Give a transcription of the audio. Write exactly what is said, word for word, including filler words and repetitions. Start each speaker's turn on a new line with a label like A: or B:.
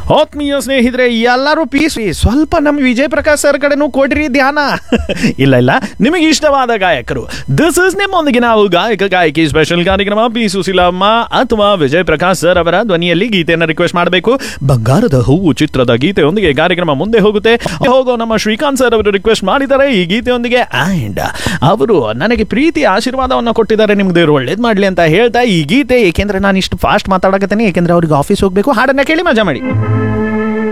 A: ಆತ್ಮೀಯ ಸ್ನೇಹಿತರೆ ಎಲ್ಲರೂ ಪೀಸ್ ಸ್ವಲ್ಪ ನಮ್ಮ ವಿಜಯ್ ಪ್ರಕಾಶ್ ಸರ್ ಕಡೆನೂ ಕೊಡ್ರಿ ಧ್ಯಾನ. ಇಲ್ಲ ಇಲ್ಲ ನಿಮಗೆ ಇಷ್ಟವಾದ ಗಾಯಕರು ದಿಸ್ ಇಸ್ ನಿಮ್ಮೊಂದಿಗೆ ನಾವು ಗಾಯಕ ಗಾಯಕಿ ಸ್ಪೆಷಲ್ ಕಾರ್ಯಕ್ರಮ ಪಿ ಸುಶೀಲಮ್ಮ ಅಥವಾ ವಿಜಯ್ ಪ್ರಕಾಶ್ ಸರ್ ಅವರ ಧ್ವನಿಯಲ್ಲಿ ಗೀತೆಯನ್ನು ರಿಕ್ವೆಸ್ಟ್ ಮಾಡಬೇಕು. ಬಂಗಾರದ ಹೂವು ಚಿತ್ರದ ಗೀತೆಯೊಂದಿಗೆ ಕಾರ್ಯಕ್ರಮ ಮುಂದೆ ಹೋಗುತ್ತೆ. ಹೋಗೋ ನಮ್ಮ ಶ್ರೀಕಾಂತ್ ಸರ್ ಅವರು ರಿಕ್ವೆಸ್ಟ್ ಮಾಡಿದ್ದಾರೆ ಈ ಗೀತೆಯೊಂದಿಗೆ. ಆ್ಯಂಡ್ ಅವರು ನನಗೆ ಪ್ರೀತಿ ಆಶೀರ್ವಾದವನ್ನು ಕೊಟ್ಟಿದ್ದಾರೆ, ನಿಮ್ಗೆ ದೇವರು ಒಳ್ಳೇದು ಮಾಡಲಿ ಅಂತ ಹೇಳ್ತಾ ಈ ಗೀತೆ, ಏಕೆಂದ್ರೆ ನಾನು ಇಷ್ಟು ಫಾಸ್ಟ್ ಮಾತಾಡಕತ್ತೇನೆ, ಏಕೆಂದ್ರೆ ಅವ್ರಿಗೆ ಆಫೀಸ್ ಹೋಗಬೇಕು. ಹಾಡನ್ನ ಕೇಳಿ ಮಜಾ ಮಾಡಿ.